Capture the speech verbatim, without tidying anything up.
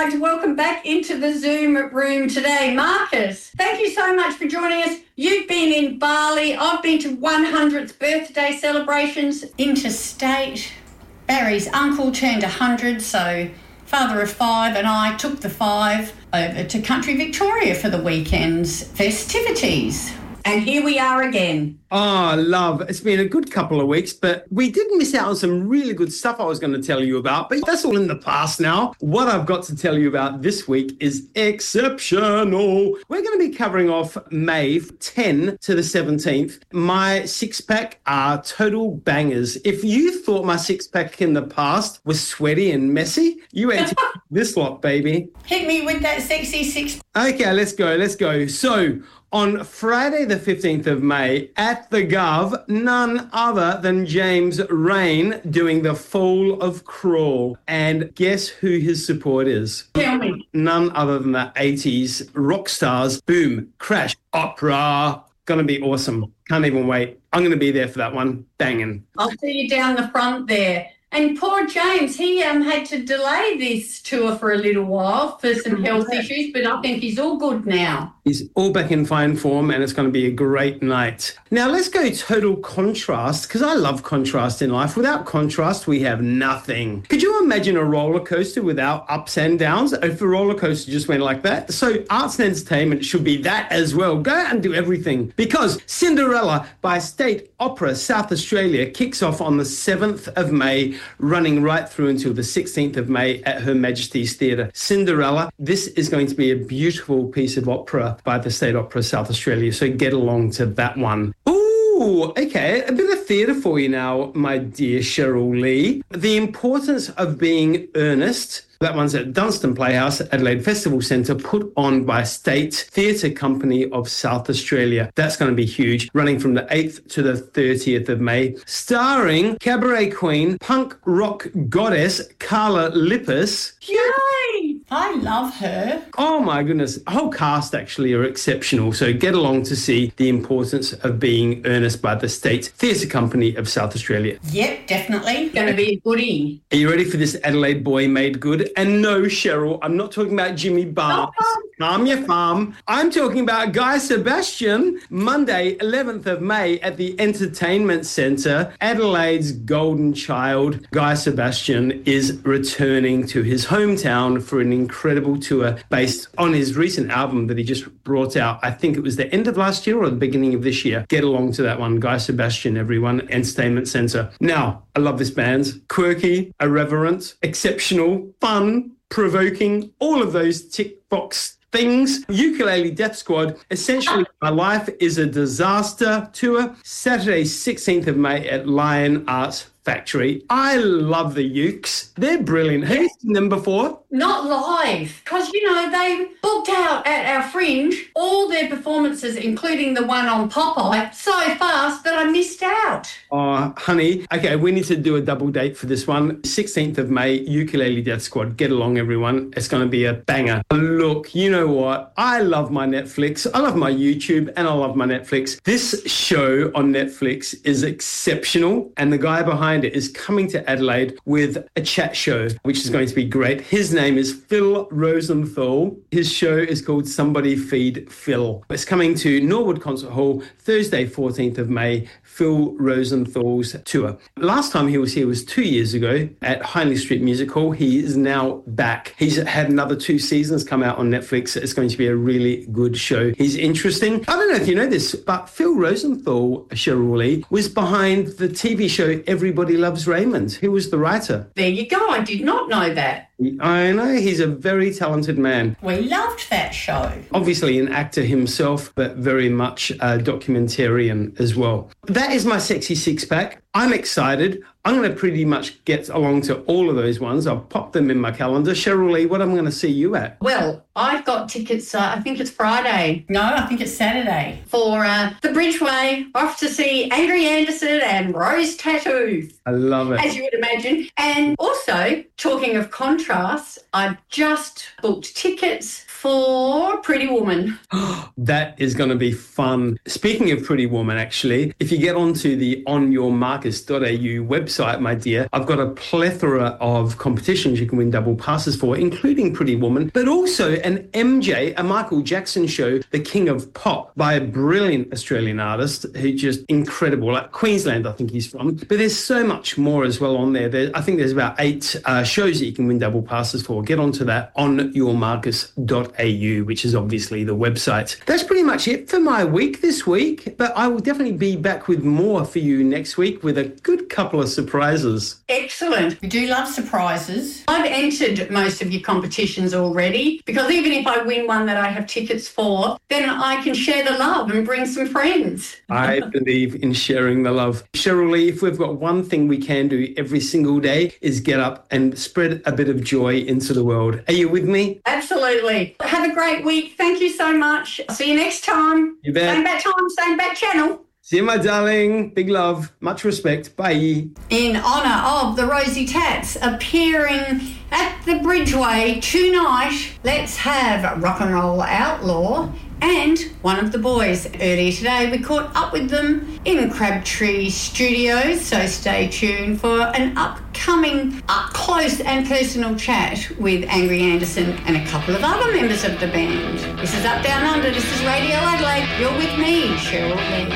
like to welcome back into the Zoom room today Marcus. Thank you so much for joining us. You've been in Bali. I've been to one hundredth birthday celebrations interstate. Barry's uncle turned one hundred, so father of five and I took the five over to country Victoria for the weekend's festivities. And here we are again. Oh, love. It's been a good couple of weeks, but we did miss out on some really good stuff I was going to tell you about, but that's all in the past now. What I've got to tell you about this week is exceptional. We're going to be covering off May tenth to the seventeenth. My six-pack are total bangers. If you thought my six-pack in the past was sweaty and messy, you ain't this lot, baby. Hit me with that sexy six. Okay, let's go. Let's go. So, on Friday the fifteenth of May at the Gov, none other than James Rain doing the Fall of Crawl. And guess who his support is? Tell me. None other than the eighties rock stars. Boom, Crash, Opera. Gonna be awesome. Can't even wait. I'm gonna be there for that one. Banging. I'll see you down the front there. And poor James, he um, had to delay this tour for a little while for some health issues, but I think he's all good now. He's all back in fine form, and it's going to be a great night. Now, let's go total contrast, because I love contrast in life. Without contrast, we have nothing. Could you imagine a roller coaster without ups and downs? If a roller coaster just went like that? So arts and entertainment should be that as well. Go out and do everything, because Cinderella by State Opera South Australia kicks off on the seventh of May, running right through until the sixteenth of May at Her Majesty's Theatre. Cinderella, this is going to be a beautiful piece of opera by the State Opera South Australia, so get along to that one. Ooh, okay, a bit of theatre for you now, my dear Cheryl Lee. The importance of being earnest. That one's at Dunstan Playhouse, Adelaide Festival Centre, put on by State Theatre Company of South Australia. That's going to be huge, running from the eighth to the thirtieth of May. Starring cabaret queen, punk rock goddess, Carla Lippis. Yay! I love her. Oh my goodness. The whole cast actually are exceptional. So get along to see the importance of being earnest by the State Theatre Company of South Australia. Yep, definitely. Going to be a goodie. Are you ready for this Adelaide boy made good? And no, Cheryl, I'm not talking about Jimmy Barnes. Calm your farm. I'm talking about Guy Sebastian, Monday, eleventh of May at the Entertainment Centre. Adelaide's golden child, Guy Sebastian, is returning to his hometown for an incredible tour based on his recent album that he just brought out. I think it was the end of last year or the beginning of this year. Get along to that one. Guy Sebastian, everyone, Entertainment Centre. Now, I love this band. Quirky, irreverent, exceptional, fun, provoking, all of those tick box things. Ukulele Death Squad, essentially My Life is a Disaster tour, Saturday sixteenth of May at Lion Arts Factory. I love the Ukes. They're brilliant. Have you seen them before? Not live, because, you know, they booked out at our Fringe all their performances, including the one on Popeye, so fast that I missed out. Oh, honey. Okay, we need to do a double date for this one. sixteenth of May, Ukulele Death Squad. Get along, everyone. It's going to be a banger. Look, you know what? I love my Netflix. I love my YouTube, and I love my Netflix. This show on Netflix is exceptional, and the guy behind it is coming to Adelaide with a chat show, which is going to be great. His name is Phil Rosenthal. His show is called Somebody Feed Phil. It's coming to Norwood Concert Hall Thursday, fourteenth of May, Phil Rosenthal's tour. Last time he was here was two years ago at Hindley Street Music Hall. He is now back. He's had another two seasons come out on Netflix. It's going to be a really good show. He's interesting. I don't know if you know this, but Phil Rosenthal, Cheryl Lee, was behind the T V show Everybody Loves Raymond. He was the writer. There you go. I did not know that. I know, he's a very talented man. We loved that show. Obviously an actor himself, but very much a documentarian as well. That is my sexy six-pack. I'm excited. I'm going to pretty much get along to all of those ones. I'll pop them in my calendar. Cheryl Lee, what am I going to see you at? Well, I've got tickets, uh, I think it's Friday. No, I think it's Saturday. For uh, the Bridgeway, off to see Adrian Anderson and Rose Tattoo. I love it. As you would imagine. And also, talking of contrasts, I've just booked tickets for Pretty Woman. That is going to be fun. Speaking of Pretty Woman, actually, if you get onto the On Your Market marcus dot a u website, my dear, I've got a plethora of competitions you can win double passes for, including Pretty Woman, but also an M J, a Michael Jackson show, The King of Pop, by a brilliant Australian artist who's just incredible. Like Queensland, I think he's from. But there's so much more as well on there. there I think there's about eight uh, shows that you can win double passes for. Get onto that on your marcus dot a u, which is obviously the website. That's pretty much it for my week this week, but I will definitely be back with more for you next week with a good couple of surprises. Excellent. We do love surprises. I've entered most of your competitions already, because even if I win one that I have tickets for, then I can share the love and bring some friends. I believe in sharing the love. Cheryl Lee, if we've got one thing we can do every single day is get up and spread a bit of joy into the world. Are you with me? Absolutely. Have a great week. Thank you so much. I'll see you next time. You bet. Same bat time, same bat channel. See you, my darling. Big love. Much respect. Bye. In honour of the Rosie Tats appearing at the Bridgeway tonight, let's have Rock and Roll Outlaw and One of the Boys. Earlier today, we caught up with them in Crabtree Studios, so stay tuned for an upcoming up-close and personal chat with Angry Anderson and a couple of other members of the band. This is Up Down Under. This is Radio Adelaide. You're with me, Cheryl Lee.